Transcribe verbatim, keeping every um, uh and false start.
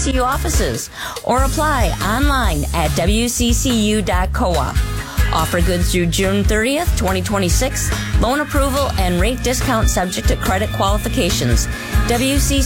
C U offices or apply online at w c c u dot coop. Offer good through June thirtieth, twenty twenty-six. Loan approval and rate discount subject to credit qualifications. W C C